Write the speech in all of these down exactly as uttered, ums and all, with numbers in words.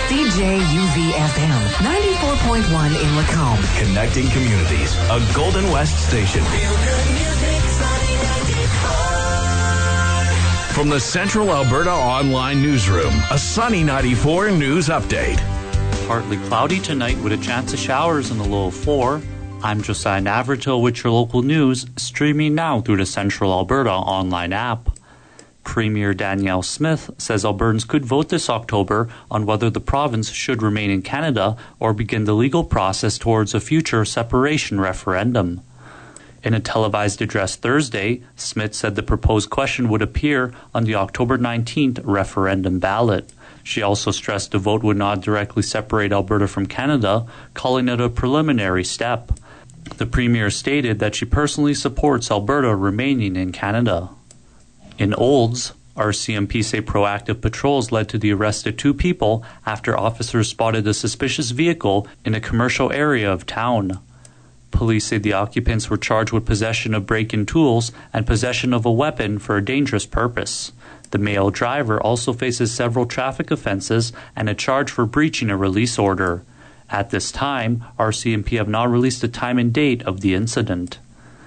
C J U V F M, ninety-four point one in Lacombe. Connecting communities, a Golden West station. From the Central Alberta Online Newsroom, a Sunny ninety-four News Update. Partly cloudy tonight with a chance of showers in the low of four. I'm Josiah Navratil with your local news, streaming now through the Central Alberta Online app. Premier Danielle Smith says Albertans could vote this October on whether the province should remain in Canada or begin the legal process towards a future separation referendum. In a televised address Thursday, Smith said the proposed question would appear on the October nineteenth referendum ballot. She also stressed the vote would not directly separate Alberta from Canada, calling it a preliminary step. The Premier stated that she personally supports Alberta remaining in Canada. In Olds, R C M P say proactive patrols led to the arrest of two people after officers spotted a suspicious vehicle in a commercial area of town. Police say the occupants were charged with possession of break-in tools and possession of a weapon for a dangerous purpose. The male driver also faces several traffic offenses and a charge for breaching a release order. At this time, R C M P have not released the time and date of the incident.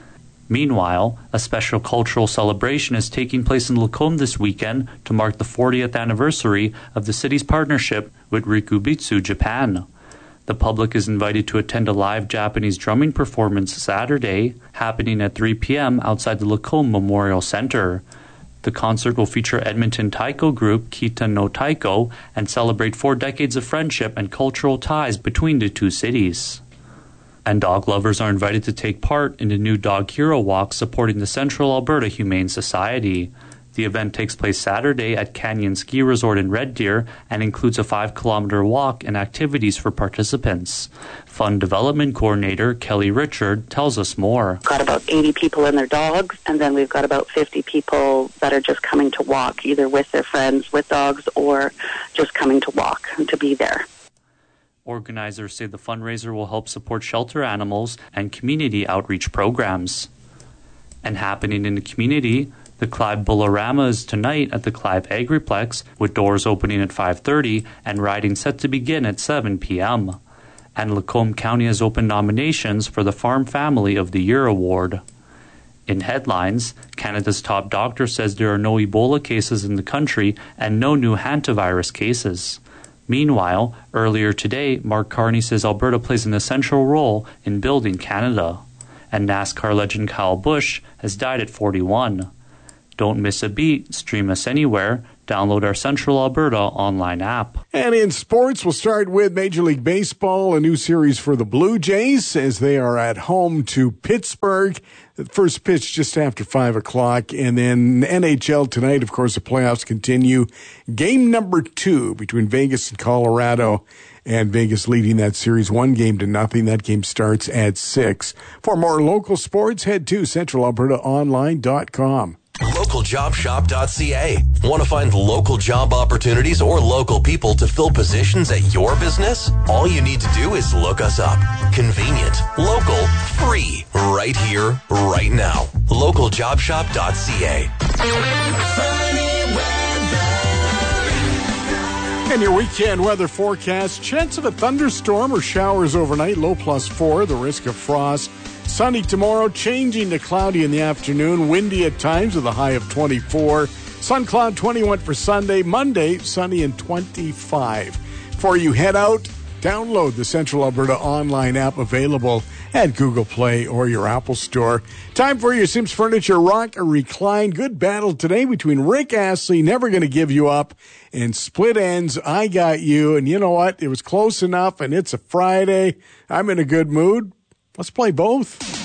Meanwhile, a special cultural celebration is taking place in Lacombe this weekend to mark the fortieth anniversary of the city's partnership with Rikubitsu Japan. The public is invited to attend a live Japanese drumming performance Saturday, happening at three p.m. outside the Lacombe Memorial Centre. The concert will feature Edmonton taiko group Kita no Taiko and celebrate four decades of friendship and cultural ties between the two cities. And dog lovers are invited to take part in the new Dog Hero Walk supporting the Central Alberta Humane Society. The event takes place Saturday at Canyon Ski Resort in Red Deer and includes a five-kilometer walk and activities for participants. Fund Development Coordinator Kelly Richard tells us more. We've got about eighty people and their dogs, and then we've got about fifty people that are just coming to walk, either with their friends, with dogs, or just coming to walk and to be there. Organizers say the fundraiser will help support shelter animals and community outreach programs. And happening in the community, the Clive Bullarama is tonight at the Clive Agriplex, with doors opening at five thirty and riding set to begin at seven p.m. And Lacombe County has opened nominations for the Farm Family of the Year Award. In headlines, Canada's top doctor says there are no Ebola cases in the country and no new hantavirus cases. Meanwhile, earlier today, Mark Carney says Alberta plays an essential role in building Canada. And NASCAR legend Kyle Busch has died at forty-one. Don't miss a beat. Stream us anywhere. Download our Central Alberta online app. And in sports, we'll start with Major League Baseball, a new series for the Blue Jays as they are at home to Pittsburgh. The first pitch just after five o'clock. And then N H L tonight, of course, the playoffs continue. Game number two between Vegas and Colorado. And Vegas leading that series one game to nothing. That game starts at six. For more local sports, head to central alberta online dot com. local job shop dot c a. Want to find local job opportunities or local people to fill positions at your business? All you need to do is look us up. Convenient, local, free, right here, right now. local job shop dot c a. And your weekend weather forecast, chance of a thunderstorm or showers overnight, low plus four, the risk of frost. Sunny tomorrow, changing to cloudy in the afternoon, windy at times with a high of twenty-four. Sun cloud twenty-one for Sunday. Monday, sunny and twenty-five. Before you head out, download the Central Alberta online app available at Google Play or your Apple Store. Time for your Sims Furniture Rock or Recline. Good battle today between Rick Astley, Never Gonna Give You Up, and Split Ends, I Got You. And you know what? It was close enough, and it's a Friday. I'm in a good mood. Let's play both.